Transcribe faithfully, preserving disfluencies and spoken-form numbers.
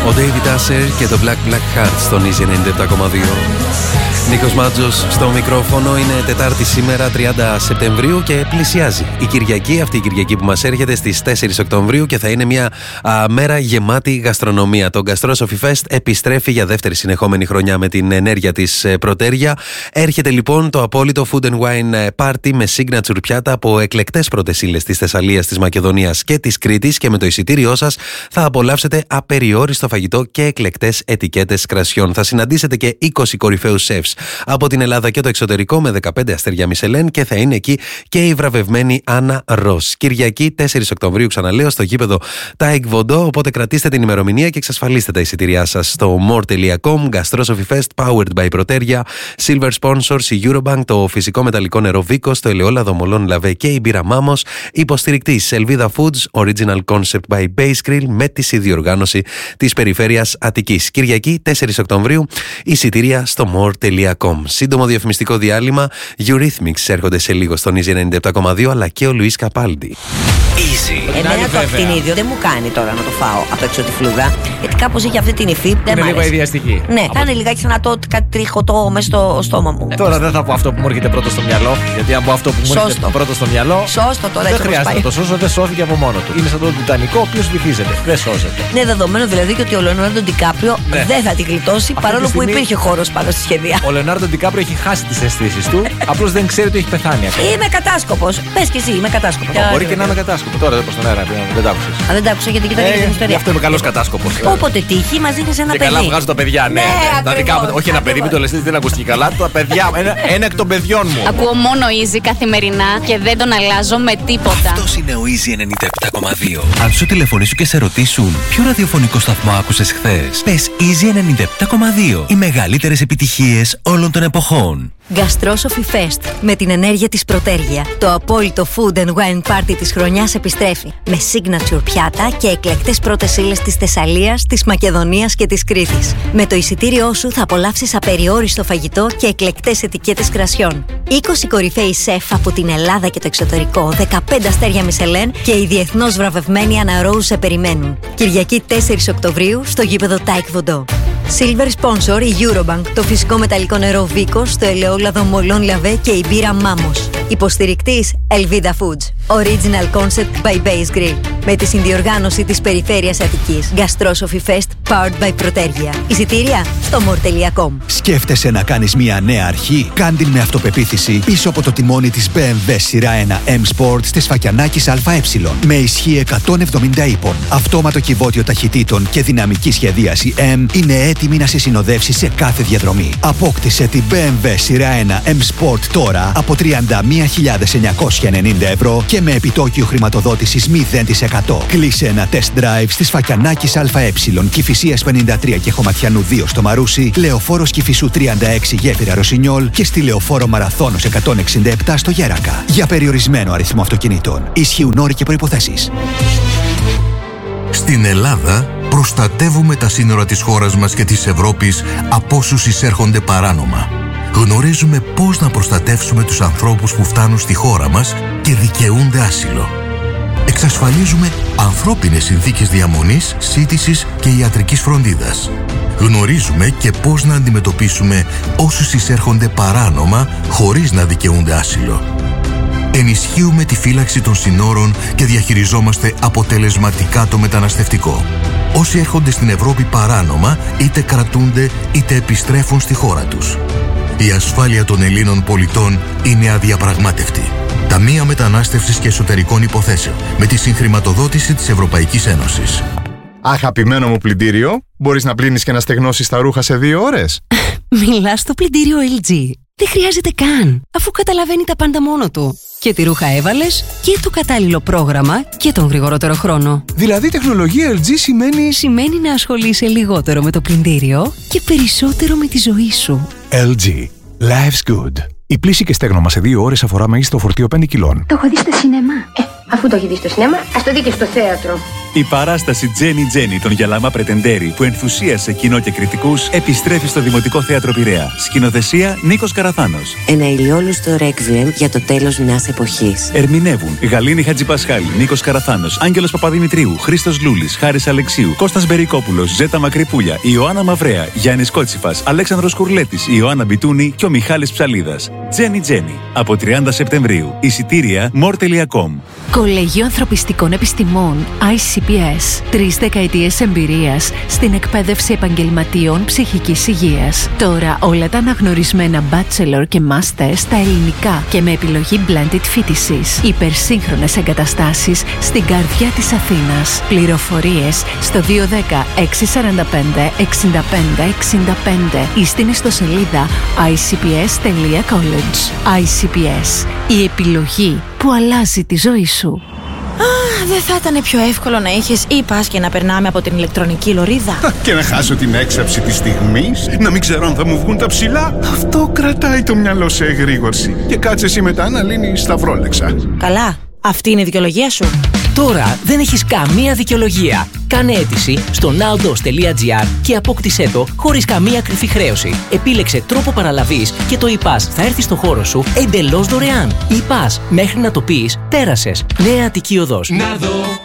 Ο David Asher και το Black Black Heart στον Easy ενενήντα επτά κόμμα δύο. Νίκος Μάτζος στο μικρόφωνο. Είναι Τετάρτη σήμερα, τριάντα Σεπτεμβρίου, και πλησιάζει η Κυριακή, αυτή η Κυριακή που μας έρχεται στις τέσσερις Οκτωβρίου, και θα είναι μια α, μέρα γεμάτη γαστρονομία. Το Gastrosophy Fest επιστρέφει για δεύτερη συνεχόμενη χρονιά με την ενέργεια της ε, πρωτέρια. Έρχεται λοιπόν το απόλυτο Food and Wine Party με signature πιάτα από εκλεκτές πρώτες ύλες της Θεσσαλίας, της Μακεδονίας και της Κρήτης, και με το εισιτήριό σας θα απολαύσετε απεριόριστο φαγητό και εκλεκτές ετικέτες κρασιών. Θα συναντήσετε και είκοσι κορυφαίους σεφς από την Ελλάδα και το εξωτερικό με δεκαπέντε αστέρια Μισελέν, και θα είναι εκεί και η βραβευμένη Άννα Ρος. Κυριακή τέσσερις Οκτωβρίου, ξαναλέω, στο γήπεδο Taekwondo. Οπότε κρατήστε την ημερομηνία και εξασφαλίστε τα εισιτήριά σας στο more τελεία com. Gastrosophy Fest, powered by Proteria. Silver sponsors η Eurobank, το φυσικό μεταλλικό νερό Βίκος, το ελαιόλαδο Μολόν Λαβέ και η μπύρα Μάμος. Υποστηρικτής Ελβίδα Foods, original concept by Base Grill, με τη συνδιοργάνωση της περιφέρειας Αττικής. Κυριακή τέσσερις Οκτωβρίου, εισιτήρια στο more τελεία com. Σύντομο διαφημιστικό διάλειμμα. Eurythmics έρχονται σε λίγο στον Easy ενενήντα επτά κόμμα δύο, αλλά και ο Λουίς Καπάλντι. Easy. Εμένα το ακτινίδιο δεν μου κάνει τώρα να το φάω από έξω τη φλούδα, γιατί κάπως έχει αυτή την υφή. Δεν είναι λίγο ιδιαστική. Ναι, από... κάνει λιγάκι σαν να το κάτι τριχωτό μέσα στο στόμα μου. Ε, τώρα δεν θα πω αυτό που μου έρχεται πρώτο στο μυαλό, γιατί αν πω αυτό που μου Σώστο. έρχεται πρώτο στο μυαλό. Σώστο τώρα, δεν χρειάζεται να το σώσω, δεν σώθηκε από μόνο του. Είναι σαν τον Τιτανικό, ο οποίος βυθίζεται. Δεν σώζεται. Ναι, δεδομένο δηλαδή και ότι ο Λεωνάρντο Ντικάπριο ναι. δεν θα την γλιτώσει, αυτή παρόλο στιγμή... που υπήρχε χώρος πάνω στη σχεδία. Ο Λεωνάρντο Ντικάπριο έχει χάσει τις αισθήσεις του, απλώς δεν ξέρει ότι έχει πεθάνει ακόμα. Είμαι κατάσκοπος. Πες και εσύ, είμαι κατάσκοπος. Μπορεί και να είμαι κατάσκοπο. Τώρα δεν προ τον αέρα, δεν τα άκουσες. Α, δεν τα άκουσα γιατί κοιτάξτε την ιστορία. Γι' αυτό είμαι καλός κατάσκοπος. Όποτε τύχει, μας δίνεις ένα και παιδί. Καλά βγάζω τα παιδιά, ναι. Τα δικά μου. Όχι ένα παιδί, μην το λες, δεν ακούστηκε καλά. Τα παιδιά, ένα, ένα εκ των παιδιών μου. Ακούω μόνο Easy καθημερινά και δεν τον αλλάζω με τίποτα. Αυτός είναι ο Easy ενενήντα επτά κόμμα δύο. Αν σου τηλεφωνήσουν και σε ρωτήσουν ποιο ραδιοφωνικό σταθμό άκουσες χθες, πες Easy ενενήντα επτά κόμμα δύο. Οι μεγαλύτερες επιτυχίες όλων των εποχών. Gastrosophy Fest με την ενέργεια της Proteria. Το απόλυτο Food and Wine Party της χρονιάς επιστρέφει με signature πιάτα και εκλεκτές πρώτες ύλες της Θεσσαλίας, της Μακεδονίας και της Κρήτης. Με το εισιτήριό σου θα απολαύσεις απεριόριστο φαγητό και εκλεκτές ετικέτες κρασιών. είκοσι κορυφαίοι σεφ από την Ελλάδα και το εξωτερικό, δεκαπέντε αστέρια Μισελέν και οι διεθνώς βραβευμένοι Άννα Ρος σε περιμένουν. Κυριακή τέσσερις Οκτωβρίου στο γήπεδο Taekwondo. Silver sponsor η Eurobank, το φυσικό μεταλλικό νερό Βίκος, το ελαιόλαδο Μολόν Λαβέ και η μπύρα Μάμος. Υποστηρικτής Ελβίδα Foods, original concept by Base Grill, με τη συνδιοργάνωση της περιφέρειας Αττικής. Gastrosophy Fest, powered by Proteria. Εισιτήρια στο more τελεία com. Σκέφτεσαι να κάνεις μια νέα αρχή? Κάν την με αυτοπεποίθηση πίσω από το τιμόνι της μπι εμ ντάμπλιου σειρά ένα M Sport στη Σφακιανάκης ΑΕ. Με ισχύ εκατόν εβδομήντα ύπων, αυτόματο κυβότιο ταχυτήτων και δυναμική σχεδίαση M είναι έτοιμη να σε συνοδεύσει σε κάθε διαδρομή. Απόκτησε την μπι εμ ντάμπλιου σειρά ένα M Sport τώρα από τριάντα μία χιλιάδες εννιακόσια ενενήντα ευρώ και με επιτόκιο χρηματοδότησης μηδέν τοις εκατό. Κλείσε ένα test drive στη Σφακιανάκης ΑΕ, Κηφισίας πενήντα τρία και Χωματιανού δύο στο Μαρούσι, Λεωφόρος Κηφισού τριάντα έξι Γέφυρα Ρωσινιόλ και στη Λεωφόρο Μαραθώνος εκατόν εξήντα επτά στο Γέρακα. Για περιορισμένο αριθμό αυτοκινήτων. Ισχύουν όροι και προϋποθέσεις. Στην Ελλάδα προστατεύουμε τα σύνορα της χώρας μας και της Ευρώπης από όσους εισέρχονται παράνομα. Γνωρίζουμε πώς να προστατεύσουμε τους ανθρώπους που φτάνουν στη χώρα μας και δικαιούνται άσυλο. Εξασφαλίζουμε ανθρώπινες συνθήκες διαμονής, σύντησης και ιατρικής φροντίδας. Γνωρίζουμε και πώς να αντιμετωπίσουμε όσους εισέρχονται παράνομα χωρίς να δικαιούνται άσυλο. Ενισχύουμε τη φύλαξη των συνόρων και διαχειριζόμαστε αποτελεσματικά το μεταναστευτικό. Όσοι έρχονται στην Ευρώπη παράνομα, είτε κρατούνται είτε επιστρέφουν στη χώρα τους. Η ασφάλεια των Ελλήνων πολιτών είναι αδιαπραγμάτευτη. Ταμεία Μετανάστευσης και Εσωτερικών Υποθέσεων, με τη συγχρηματοδότηση της Ευρωπαϊκής Ένωσης. Αγαπημένο μου πλυντήριο, μπορείς να πλύνεις και να στεγνώσεις τα ρούχα σε δύο ώρες? Μιλάς στο πλυντήριο ελ τζι. Δεν χρειάζεται καν, αφού καταλαβαίνει τα πάντα μόνο του. Και τη ρούχα έβαλες και το κατάλληλο πρόγραμμα και τον γρηγορότερο χρόνο. Δηλαδή τεχνολογία ελ τζι σημαίνει... Σημαίνει να ασχολείσαι λιγότερο με το πλυντήριο και περισσότερο με τη ζωή σου. ελ τζι. Life's good. Η πλύση και στέγνομα σε δύο ώρες αφορά μέγιστο φορτίο πέντε κιλών. Το έχω δει στο σινεμά. Ε, αφού το έχει δει στο σινεμά, ας το δει και στο θέατρο. Η παράσταση Τζένι Τζένι των Γιαλαμά Πρετεντέρη που ενθουσίασε κοινό και κριτικούς επιστρέφει στο Δημοτικό Θέατρο Πειραιά. Σκηνοθεσία Νίκος Καραθάνος. Ένα ηλιόλουστο ρέκβιεμ για το τέλος μιας εποχής. Ερμηνεύουν Γαλήνη Χατζηπασχάλη, Νίκος Καραθάνος, Άγγελος Παπαδημητρίου, Χρήστος Λούλης, Χάρης Αλεξίου, Κώστας Μπερικόπουλος, Ζέτα Μακρυπούλια, Ιωάννα Μαυρέα, Γιάννης Κότσιφας, Αλέξανδρος Κουρλέτης, Ιωάννα Μπιτούνη και ο Μιχάλης Ψαλίδας. Τζένι Τζένι. Από τριάντα Σεπτεμβρίου. Εισιτήρια more τελεία com. Κολέγιο Ανθρωπιστικών Επιστημών άι σι πι ες. Τρεις δεκαετίες εμπειρίας στην εκπαίδευση επαγγελματιών ψυχικής υγείας. Τώρα όλα τα αναγνωρισμένα bachelor και master στα ελληνικά και με επιλογή blended φοιτησής. Υπερσύγχρονες εγκαταστάσεις στην καρδιά της Αθήνας. Πληροφορίες στο δύο ένα μηδέν έξι τέσσερα πέντε εξήντα πέντε εξήντα πέντε ή στην ιστοσελίδα άι σι πι ες τελεία college. άι σι πι ες. Η επιλογή που αλλάζει τη ζωή σου. Α, δεν θα ήταν πιο εύκολο να είχες e-pass και να περνάμε από την ηλεκτρονική λωρίδα? Και να χάσω την έξαψη της στιγμής, να μην ξέρω αν θα μου βγουν τα ψηλά. Αυτό κρατάει το μυαλό σε εγρήγορση. Και κάτσε εσύ μετά να λύνεις σταυρόλεξα. Καλά, αυτή είναι η δικαιολογία σου. Τώρα δεν έχεις καμία δικαιολογία. Κάνε αίτηση στο nowdos τελεία gr και απόκτησέ το χωρίς καμία κρυφή χρέωση. Επίλεξε τρόπο παραλαβής και το e-pass θα έρθει στο χώρο σου εντελώς δωρεάν. E-pass, μέχρι να το πεις, πέρασες. Νέα Αττική Οδός. Να δω